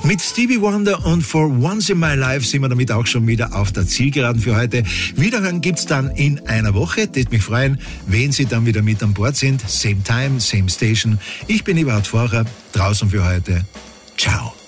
Mit Stevie Wonder und For Once in My Life sind wir damit auch schon wieder auf der Zielgeraden für heute. Wiederhören gibt's dann in einer Woche. Das mich freuen, wenn Sie dann wieder mit an Bord sind. Same time, same station. Ich bin Eberhard Forcher, draußen für heute. Ciao.